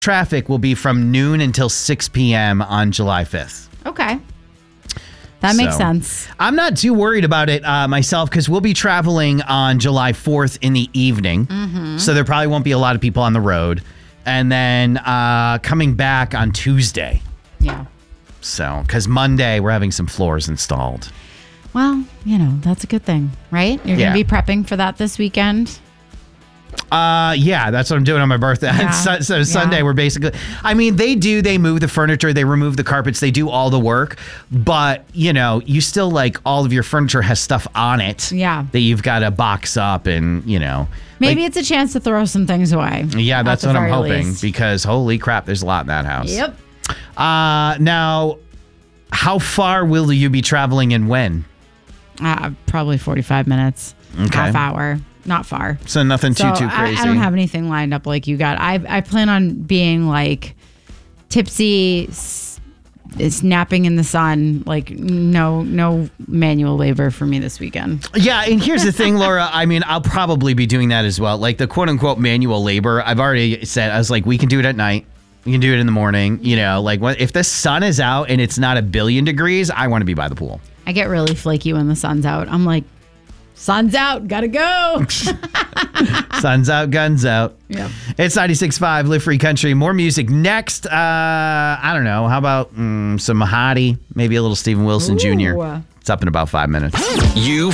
traffic will be from noon until 6 p.m. on July 5th. Okay. That makes sense. I'm not too worried about it myself because we'll be traveling on July 4th in the evening. Mm-hmm. So there probably won't be a lot of people on the road. And then coming back on Tuesday. Yeah. So, because Monday we're having some floors installed. Well, that's a good thing, right? You're going to be prepping for that this weekend? Yeah, that's what I'm doing on my birthday. Yeah. So Sunday we're basically, they move the furniture, they remove the carpets, they do all the work, but you still all of your furniture has stuff on it that you've got to box up and, Maybe it's a chance to throw some things away. Yeah, that's what I'm hoping because holy crap, there's a lot in that house. Yep. Now, how far will you be traveling and when? Probably 45 minutes, half hour. Not far. So nothing too crazy. I don't have anything lined up like you got. I plan on being tipsy, napping in the sun. No manual labor for me this weekend. Yeah, and here's the thing, Laura. I'll probably be doing that as well. The quote unquote manual labor. I've already said, I was we can do it at night. We can do it in the morning. If the sun is out and it's not 1 billion degrees, I want to be by the pool. I get really flaky when the sun's out. I'm sun's out, gotta go. Sun's out, guns out. Yeah. It's 96.5 Live Free Country. More music next. I don't know. How about some Mahati? Maybe a little Steven Wilson Jr. It's up in about 5 minutes.